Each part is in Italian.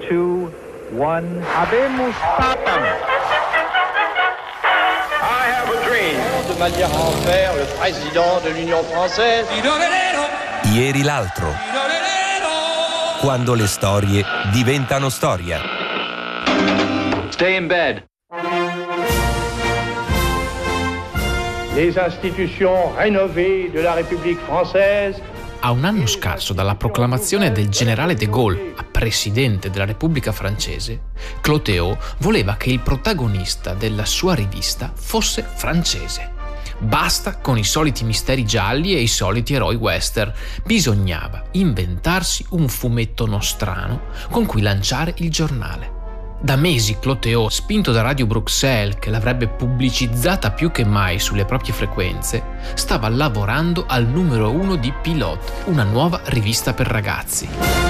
2, 1. Habemus Papam. I have a dream. De manière à en faire le président de l'Union française. Ieri l'altro. Quando le storie diventano storia. Stay in bed. Les institutions rénovées de la République française. A un anno scarso dalla proclamazione del generale de Gaulle a presidente della Repubblica francese, Clotéau voleva che il protagonista della sua rivista fosse francese. Basta con i soliti misteri gialli e i soliti eroi western. Bisognava inventarsi un fumetto nostrano con cui lanciare il giornale. Da mesi Clotéau, spinto da Radio Bruxelles, che l'avrebbe pubblicizzata più che mai sulle proprie frequenze, stava lavorando al numero 1 di Pilote, una nuova rivista per ragazzi.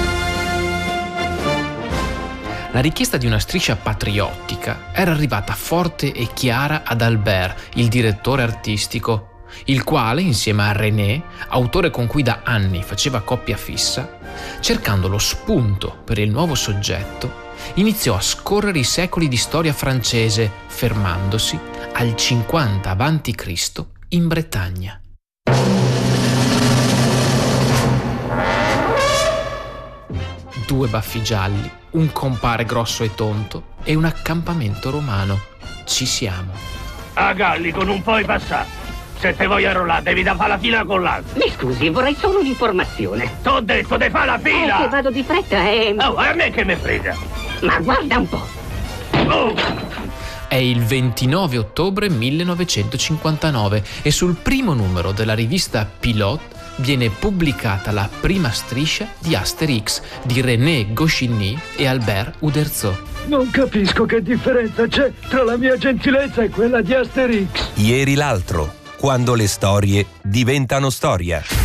La richiesta di una striscia patriottica era arrivata forte e chiara ad Albert, il direttore artistico, il quale, insieme a René, autore con cui da anni faceva coppia fissa, cercando lo spunto per il nuovo soggetto, iniziò a scorrere i secoli di storia francese, fermandosi al 50 a.C. in Bretagna. Due baffi gialli, un compare grosso e tonto e un accampamento romano. Ci siamo. A Gallico non puoi passare. Se te vuoi arruolare devi da fare la fila con l'altro. Mi scusi, vorrei solo un'informazione. T'ho detto di fare la fila! Che vado di fretta e... Oh, a me che me frega! Ma guarda un po'. Oh. È il 29 ottobre 1959 e sul primo numero della rivista Pilote viene pubblicata la prima striscia di Asterix di René Goscinny e Albert Uderzo. Non capisco che differenza c'è tra la mia gentilezza e quella di Asterix. Ieri l'altro. Quando le storie diventano storia.